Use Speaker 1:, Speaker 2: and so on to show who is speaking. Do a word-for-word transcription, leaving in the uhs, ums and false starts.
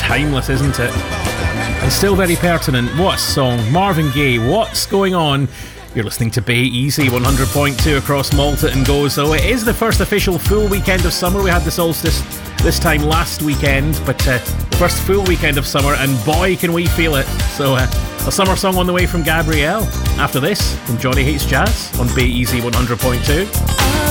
Speaker 1: timeless, isn't it? And still very pertinent. What a song. Marvin Gaye, What's Going On? You're listening to Bay Easy one hundred point two across Malta and Gozo. It is the first official full weekend of summer. We had the solstice this time last weekend, but uh, first full weekend of summer, and boy can we feel it. So uh, a summer song on the way from Gabrielle. After this, from Johnny Hates Jazz on Bay Easy one hundred point two.